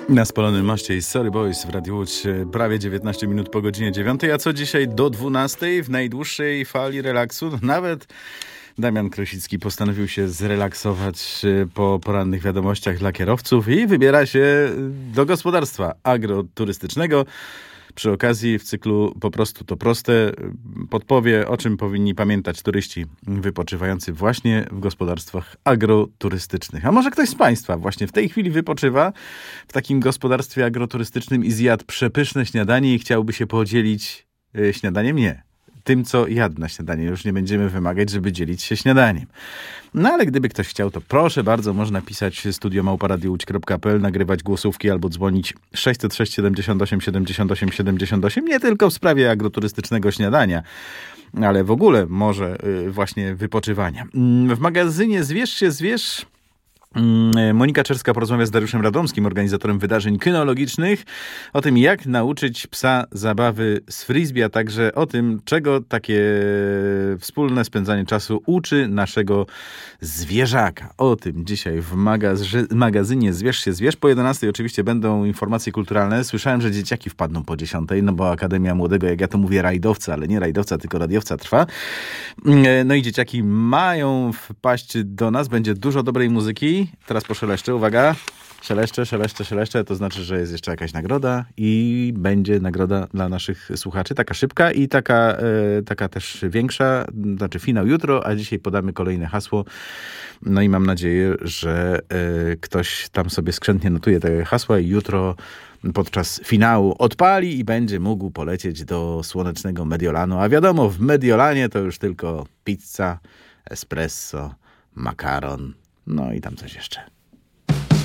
Na Spalonym Moście i Sorry Boys w Radiu Łódź prawie 19 minut po godzinie 9, a co dzisiaj do 12 w najdłuższej fali relaksu. Nawet Damian Krosicki postanowił się zrelaksować po porannych wiadomościach dla kierowców i wybiera się do gospodarstwa agroturystycznego. Przy okazji w cyklu Po prostu to proste podpowie, o czym powinni pamiętać turyści wypoczywający właśnie w gospodarstwach agroturystycznych. A może ktoś z Państwa właśnie w tej chwili wypoczywa w takim gospodarstwie agroturystycznym i zjadł przepyszne śniadanie i chciałby się podzielić śniadaniem? Nie. Tym, co jadł na śniadanie. Już nie będziemy wymagać, żeby dzielić się śniadaniem. No ale gdyby ktoś chciał, to proszę bardzo, można pisać studio@radiowłódź.pl, nagrywać głosówki albo dzwonić 606 78 78 78, nie tylko w sprawie agroturystycznego śniadania, ale w ogóle może właśnie wypoczywania. W magazynie Zwierz Monika Czerska porozmawia z Dariuszem Radomskim, organizatorem wydarzeń kynologicznych, o tym, jak nauczyć psa zabawy z frisbee, a także o tym, czego takie wspólne spędzanie czasu uczy naszego zwierzaka. O tym dzisiaj w magazynie Zwierz. Po 11 oczywiście będą informacje kulturalne. Słyszałem, że dzieciaki wpadną po 10, no bo Akademia Młodego, jak ja to mówię, rajdowca, ale nie rajdowca, tylko radiowca trwa. No i dzieciaki mają wpaść do nas. Będzie dużo dobrej muzyki. Teraz poszeleszczę, uwaga, szeleszczę, to znaczy, że jest jeszcze jakaś nagroda i będzie nagroda dla naszych słuchaczy, taka szybka i taka też większa, znaczy finał jutro, a dzisiaj podamy kolejne hasło, no i mam nadzieję, że ktoś tam sobie skrzętnie notuje te hasła i jutro podczas finału odpali i będzie mógł polecieć do słonecznego Mediolanu, a wiadomo, w Mediolanie to już tylko pizza, espresso, makaron, no i tam coś jeszcze.